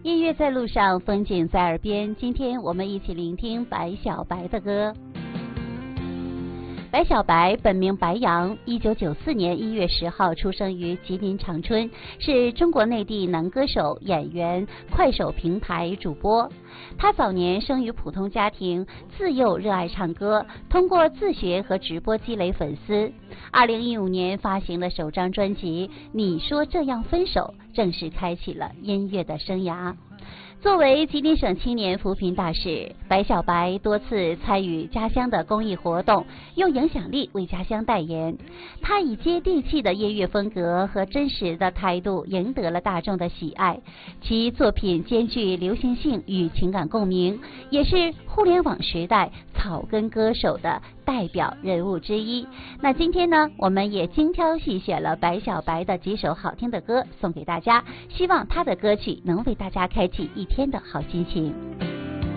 音乐在路上，风景在耳边。今天我们一起聆听白小白的歌。白小白本名白杨，1994年1月10号出生于吉林长春，是中国内地男歌手、演员、快手平台主播。他早年生于普通家庭，自幼热爱唱歌，通过自学和直播积累粉丝。2015年发行了首张专辑《你说这样分手》，正式开启了音乐的生涯。作为吉林省青年扶贫大使，白小白多次参与家乡的公益活动，用影响力为家乡代言。他以接地气的音乐风格和真实的态度赢得了大众的喜爱，其作品兼具流行性与情感共鸣，也是互联网时代草根歌手的代表人物之一。那今天呢，我们也精挑细选了白小白的几首好听的歌送给大家，希望他的歌曲能为大家开启一天的好心情。